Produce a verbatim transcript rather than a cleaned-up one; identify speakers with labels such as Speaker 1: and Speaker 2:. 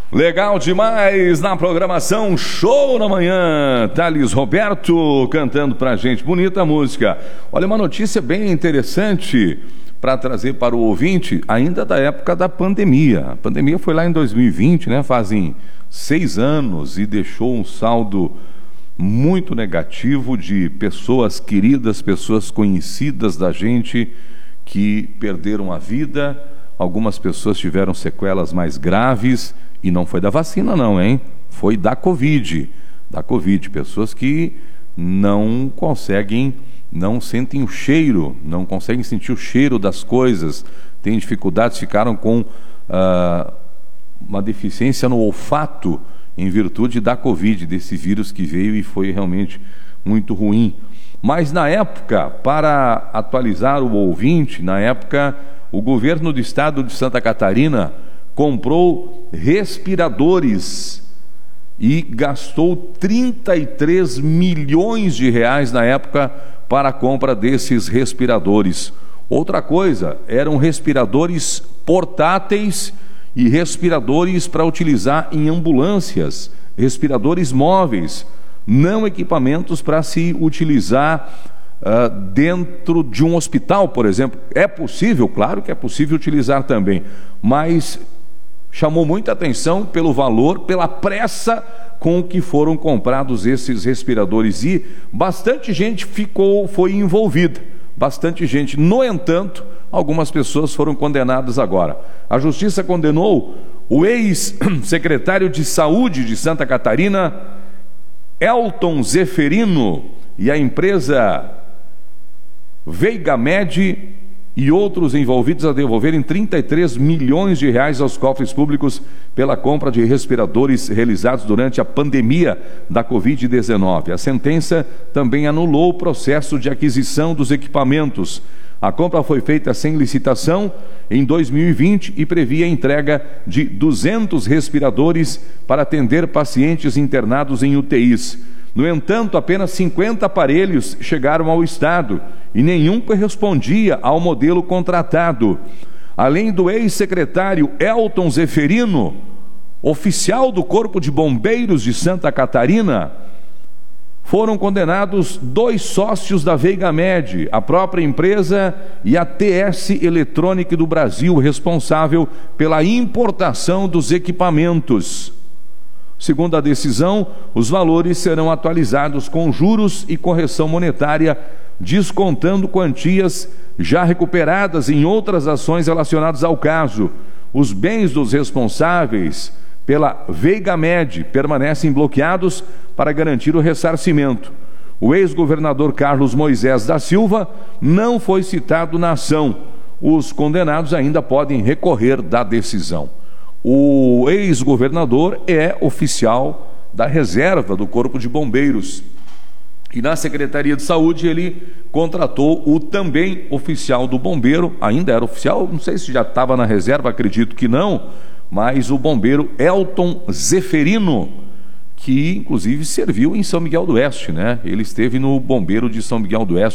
Speaker 1: Legal demais na programação Show na Manhã. Thales Roberto cantando pra gente, bonita música. Olha, uma notícia bem interessante para trazer para o ouvinte, ainda da época da pandemia. A pandemia foi lá em dois mil e vinte, né? Fazem seis anos e deixou um saldo muito negativo de pessoas queridas, pessoas conhecidas da gente que perderam a vida. Algumas pessoas tiveram sequelas mais graves. E não foi da vacina não, hein? Foi da Covid, da Covid. Pessoas que não conseguem, não sentem o cheiro, não conseguem sentir o cheiro das coisas, têm dificuldades, ficaram com uh, uma deficiência no olfato em virtude da Covid, desse vírus que veio e foi realmente muito ruim. Mas na época, para atualizar o ouvinte, na época o governo do estado de Santa Catarina comprou respiradores e gastou trinta e três milhões de reais na época para a compra desses respiradores. Outra coisa, eram respiradores portáteis e respiradores para utilizar em ambulâncias, respiradores móveis, não equipamentos para se utilizar uh, dentro de um hospital, por exemplo. É possível, claro que é possível utilizar também, mas chamou muita atenção pelo valor, pela pressa com que foram comprados esses respiradores e bastante gente ficou, foi envolvida, bastante gente. No entanto, algumas pessoas foram condenadas agora. A justiça condenou o ex-secretário de Saúde de Santa Catarina, Elton Zeferino, e a empresa Veigamed e outros envolvidos a devolverem trinta e três milhões de reais aos cofres públicos pela compra de respiradores realizados durante a pandemia da covid dezenove. A sentença também anulou o processo de aquisição dos equipamentos. A compra foi feita sem licitação em dois mil e vinte e previa a entrega de duzentos respiradores para atender pacientes internados em U T Is. No entanto, apenas cinquenta aparelhos chegaram ao estado e nenhum correspondia ao modelo contratado. Além do ex-secretário Elton Zeferino, oficial do Corpo de Bombeiros de Santa Catarina, foram condenados dois sócios da Veigamed, a própria empresa, e a T S Eletrônica do Brasil, responsável pela importação dos equipamentos. Segundo a decisão, os valores serão atualizados com juros e correção monetária, descontando quantias já recuperadas em outras ações relacionadas ao caso. Os bens dos responsáveis pela Veigamed permanecem bloqueados para garantir o ressarcimento. O ex-governador Carlos Moisés da Silva não foi citado na ação. Os condenados ainda podem recorrer da decisão. O ex-governador é oficial da reserva do Corpo de Bombeiros. E na Secretaria de Saúde ele contratou o também oficial do bombeiro, ainda era oficial, não sei se já estava na reserva, acredito que não, mas o bombeiro Elton Zeferino, que inclusive serviu em São Miguel do Oeste, né? Ele esteve no bombeiro de São Miguel do Oeste.